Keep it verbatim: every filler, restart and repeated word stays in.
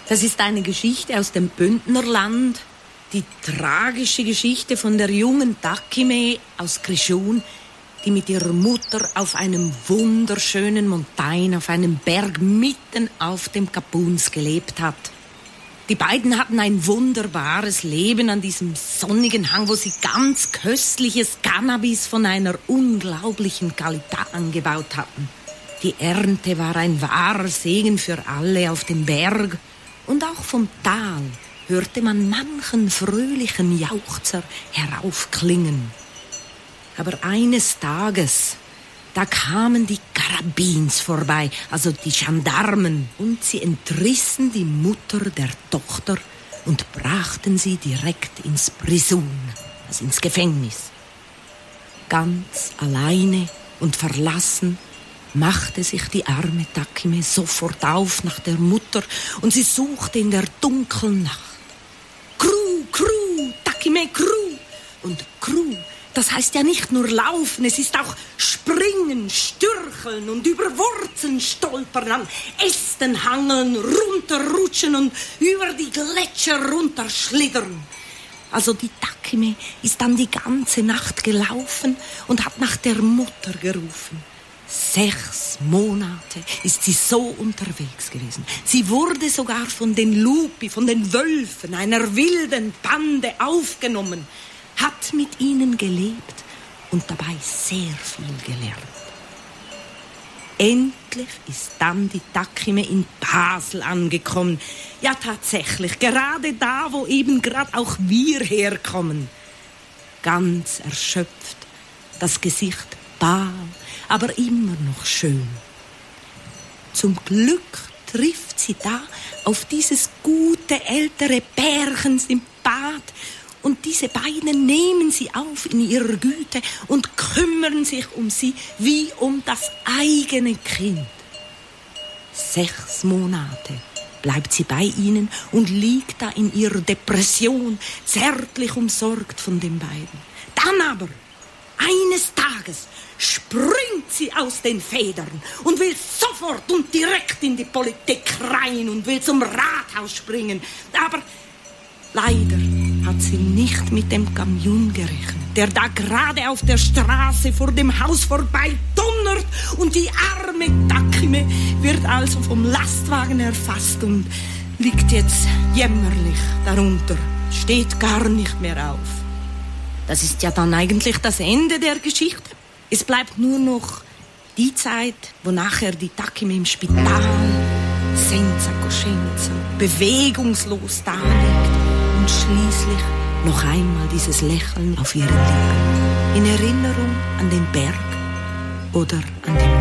Das ist eine Geschichte aus dem Bündnerland, die tragische Geschichte von der jungen Takime aus Krishun, die mit ihrer Mutter auf einem wunderschönen Montagne, auf einem Berg mitten auf dem Kapuns gelebt hat. Die beiden hatten ein wunderbares Leben an diesem sonnigen Hang, wo sie ganz köstliches Cannabis von einer unglaublichen Qualität angebaut hatten. Die Ernte war ein wahrer Segen für alle auf dem Berg, und auch vom Tal hörte man manchen fröhlichen Jauchzer heraufklingen. Aber eines Tages, da kamen die Karabins vorbei, also die Gendarmen, und sie entrissen die Mutter der Tochter und brachten sie direkt ins Prison, also ins Gefängnis. Ganz alleine und verlassen machte sich die arme Takime sofort auf nach der Mutter und sie suchte in der dunklen Nacht. Kru, Kru, Takime, Kru. Und Kru, das heißt ja nicht nur laufen, es ist auch springen, stürcheln und über Wurzeln stolpern, an Ästen hangeln, runterrutschen und über die Gletscher runterschlittern. Also die Takime ist dann die ganze Nacht gelaufen und hat nach der Mutter gerufen. Sechs Monate ist sie so unterwegs gewesen. Sie wurde sogar von den Lupi, von den Wölfen, einer wilden Bande aufgenommen, hat mit ihnen gelebt und dabei sehr viel gelernt. Endlich ist dann die Takime in Basel angekommen. Ja, tatsächlich, gerade da, wo eben gerade auch wir herkommen. Ganz erschöpft, das Gesicht bahl, aber immer noch schön. Zum Glück trifft sie da auf dieses gute ältere Pärchen im Bad und diese beiden nehmen sie auf in ihrer Güte und kümmern sich um sie wie um das eigene Kind. Sechs Monate bleibt sie bei ihnen und liegt da in ihrer Depression, zärtlich umsorgt von den beiden. Dann aber, eines Tages, springt sie aus den Federn und will sofort und direkt in die Politik rein und will zum Rathaus springen. Aber leider hat sie nicht mit dem Kamion gerechnet, der da gerade auf der Straße vor dem Haus vorbei donnert, und die arme Takime wird also vom Lastwagen erfasst und liegt jetzt jämmerlich darunter, steht gar nicht mehr auf. Das ist ja dann eigentlich das Ende der Geschichte. Es bleibt nur noch die Zeit, wo nachher die Takime im Spital senza coscienza, bewegungslos da liegt und schließlich noch einmal dieses Lächeln auf ihren Lippen in Erinnerung an den Berg oder an den